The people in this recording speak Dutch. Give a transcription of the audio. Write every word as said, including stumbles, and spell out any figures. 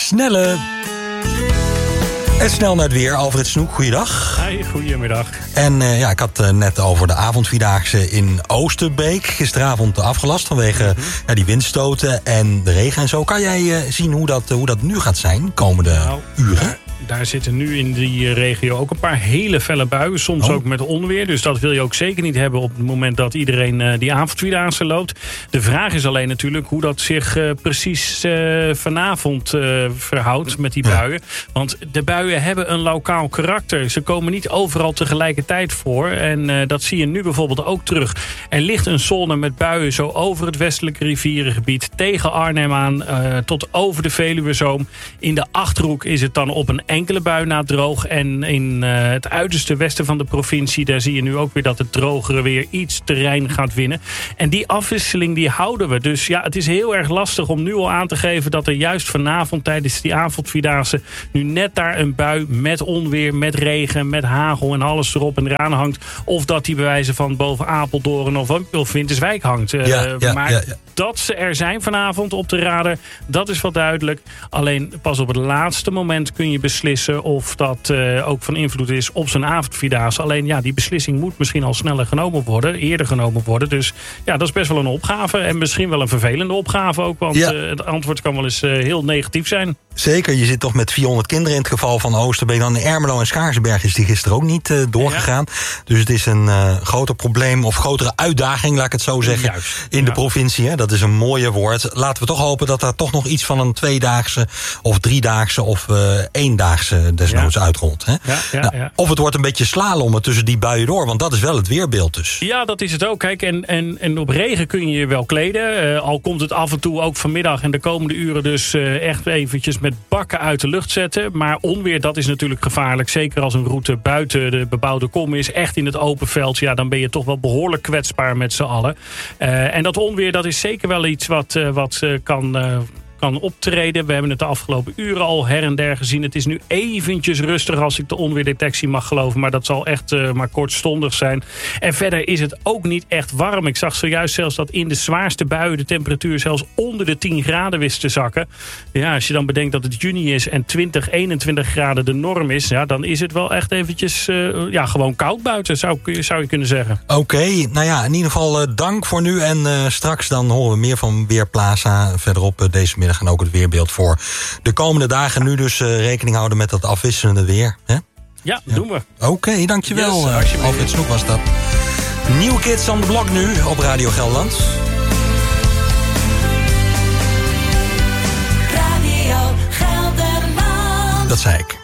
Snelle. En snel naar het weer. Alfred Snoek, goeiedag. Hi, goedemiddag. En uh, ja, ik had uh, net over de avondvierdaagse in Oosterbeek. Gisteravond afgelast vanwege mm-hmm. ja, die windstoten en de regen en zo. Kan jij uh, zien hoe dat, uh, hoe dat nu gaat zijn, komende nou, uren? Ja. Daar zitten nu in die regio ook een paar hele felle buien. Soms oh. ook met onweer. Dus dat wil je ook zeker niet hebben op het moment dat iedereen uh, die avondvierdaagse loopt. De vraag is alleen natuurlijk hoe dat zich uh, precies uh, vanavond uh, verhoudt met die buien. Ja. Want de buien hebben een lokaal karakter. Ze komen niet overal tegelijkertijd voor. En uh, dat zie je nu bijvoorbeeld ook terug. Er ligt een zone met buien zo over het westelijke rivierengebied. Tegen Arnhem aan uh, tot over de Veluwezoom. In de Achterhoek is het dan op een enkele bui na droog. En in uh, het uiterste westen van de provincie, daar zie je nu ook weer dat het drogere weer iets terrein gaat winnen. En die afwisseling die houden we. Dus ja, het is heel erg lastig om nu al aan te geven dat er juist vanavond tijdens die avondvierdaagse nu net daar een bui met onweer, met regen, met hagel en alles erop en eraan hangt. Of dat die bij wijze van boven Apeldoorn of, of Winterswijk hangt. Uh, ja, ja, maar ja, ja. dat ze er zijn vanavond op de radar, dat is wel duidelijk. Alleen pas op het laatste moment kun je beslissen of dat uh, ook van invloed is op zijn avondvierdaagse. Alleen ja, die beslissing moet misschien al sneller genomen worden, eerder genomen worden. Dus ja, dat is best wel een opgave en misschien wel een vervelende opgave ook, want ja. uh, het antwoord kan wel eens uh, heel negatief zijn. Zeker, je zit toch met vierhonderd kinderen in het geval van Oosterbeek. Dan in Ermelo en Schaarsenberg is die gisteren ook niet uh, doorgegaan. Ja. Dus het is een uh, groter probleem of grotere uitdaging, laat ik het zo zeggen, Juist. in de ja. provincie. Hè? Dat is een mooie woord. Laten we toch hopen dat daar toch nog iets van een tweedaagse of driedaagse of uh, eendaagse desnoods ja. uitrolt. Hè? Ja, ja, nou, ja. Of het wordt een beetje slalommen tussen die buien door, want dat is wel het weerbeeld dus. Ja, dat is het ook. Kijk, en, en, en op regen kun je je wel kleden. Uh, al komt het af en toe ook vanmiddag en de komende uren dus uh, echt eventjes met bakken uit de lucht zetten. Maar onweer, dat is natuurlijk gevaarlijk. Zeker als een route buiten de bebouwde kom is, echt in het open veld. Ja, dan ben je toch wel behoorlijk kwetsbaar met z'n allen. Uh, en dat onweer, dat is zeker wel iets wat, uh, wat uh, kan... Uh, kan optreden. We hebben het de afgelopen uren al her en der gezien. Het is nu eventjes rustig als ik de onweerdetectie mag geloven. Maar dat zal echt uh, maar kortstondig zijn. En verder is het ook niet echt warm. Ik zag zojuist zelfs dat in de zwaarste buien de temperatuur zelfs onder de tien graden wist te zakken. Ja, als je dan bedenkt dat het juni is en twintig, eenentwintig graden de norm is, ja, dan is het wel echt eventjes uh, ja, gewoon koud buiten, zou, zou je kunnen zeggen. Oké, okay, nou ja, in ieder geval uh, dank voor nu. En uh, straks dan horen we meer van Weerplaza verderop uh, deze middag. En ook het weerbeeld voor de komende dagen. Nu dus uh, rekening houden met dat afwisselende weer. Hè? Ja, ja, doen we. Oké, okay, dankjewel. Yes, uh, Alfred Snoek was dat. New Kids on the Block nu op Radio Gelderland. Radio Gelderland. Dat zei ik.